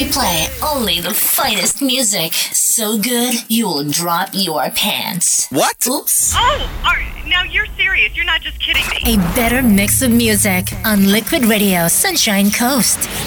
We play only the finest music. So good, you will drop your pants. What? Oops. Oh, now you're serious. You're not just kidding me. A better mix of music on Liquid Radio Sunshine Coast.